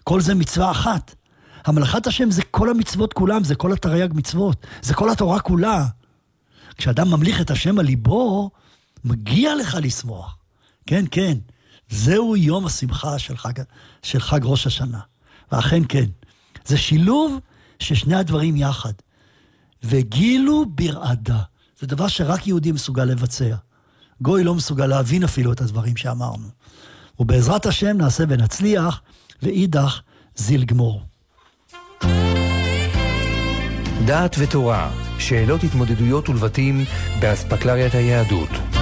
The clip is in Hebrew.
כל זה מצווה אחת. המלאכת השם זה כל המצוות כולם, זה כל התרי"ג מצוות, זה כל התורה כולה. כשאדם ממליך את השם על ליבו, מגיע לך לשמוח. כן, כן. זהו יום השמחה של חג ראש השנה. ואכן כן. זה שילוב ששני הדברים יחד. וגילו ברעדה. זה דבר שרק יהודי מסוגל לבצע. גוי לא מסוגל להבין אפילו את הדברים שאמרנו. ובעזרת השם נעשה ונצליח, ואידך זיל גמור. דעת ותורה, שאלות התמודדויות ולבטים באספקלריית היהדות.